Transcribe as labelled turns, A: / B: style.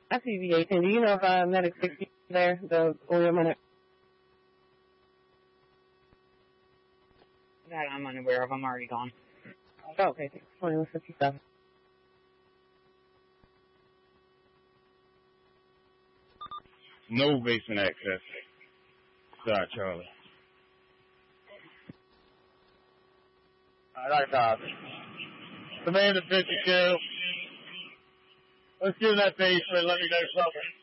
A: I see V18. Do you know if Medic 60 there, the oil medic?
B: That I'm unaware of. I'm already gone.
A: Oh, okay. 2157.
C: No basement access. Sorry, Charlie.
D: Alright, Commander 52. Let's do that basement. Let me know something.